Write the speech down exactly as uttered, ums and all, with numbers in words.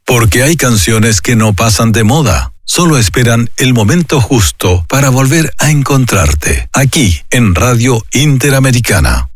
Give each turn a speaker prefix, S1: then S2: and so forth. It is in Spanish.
S1: Porque hay canciones que no pasan de moda. Solo esperan el momento justo para volver a encontrarte. Aquí, en Radio Interamericana.